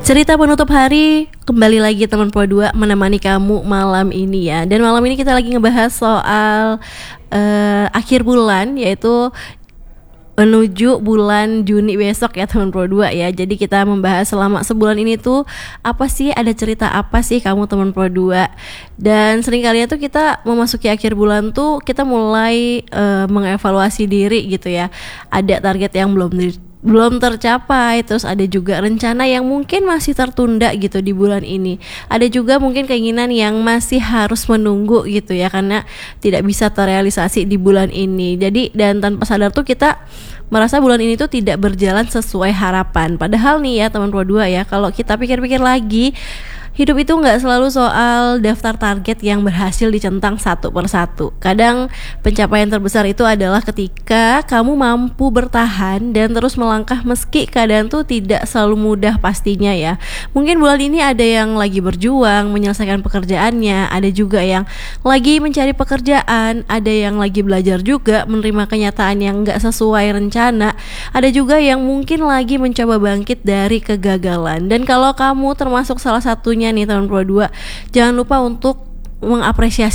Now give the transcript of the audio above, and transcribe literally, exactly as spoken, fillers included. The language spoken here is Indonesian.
Cerita penutup hari, kembali lagi teman Pro dua menemani kamu malam ini ya. Dan malam ini kita lagi ngebahas soal uh, akhir bulan, yaitu menuju bulan Juni besok ya teman Pro dua ya. Jadi kita membahas selama sebulan ini tuh apa sih, ada cerita apa sih kamu teman Pro dua. Dan seringkali tuh kita memasuki akhir bulan tuh kita mulai uh, mengevaluasi diri gitu ya. Ada target yang belum di belum tercapai, terus ada juga rencana yang mungkin masih tertunda gitu di bulan ini. Ada juga mungkin keinginan yang masih harus menunggu gitu ya, karena tidak bisa terrealisasi di bulan ini. Jadi dan tanpa sadar tuh kita merasa bulan ini tuh tidak berjalan sesuai harapan. Padahal nih ya teman Pro dua ya, kalau kita pikir-pikir lagi, hidup itu nggak selalu soal daftar target yang berhasil dicentang satu persatu. Kadang pencapaian terbesar itu adalah ketika kamu mampu bertahan dan terus melangkah meski keadaan tuh tidak selalu mudah pastinya ya. Mungkin bulan ini ada yang lagi berjuang menyelesaikan pekerjaannya, ada juga yang lagi mencari pekerjaan, ada yang lagi belajar juga menerima kenyataan yang nggak sesuai rencana, ada juga yang mungkin lagi mencoba bangkit dari kegagalan. Dan kalau kamu termasuk salah satunya nih teman Pro dua, jangan lupa untuk mengapresiasi